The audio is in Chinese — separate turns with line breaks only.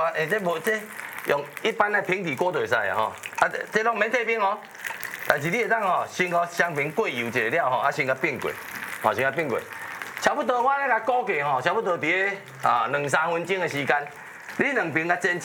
啊，这无这用一般的平底锅就会使啊吼，啊这拢免退冰哦，但是你会当吼先个双面过油一下了吼，啊先个变过，吼先个变过，差不多我咧甲估计吼，差不多伫个2-3分钟的时间，你两边甲煎